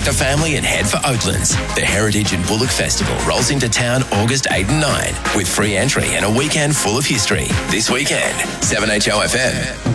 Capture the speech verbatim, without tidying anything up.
Pack the family and head for Oatlands. The Heritage and Bullock Festival rolls into town August eighth and nine with free entry and a weekend full of history. This weekend, seven H O F M.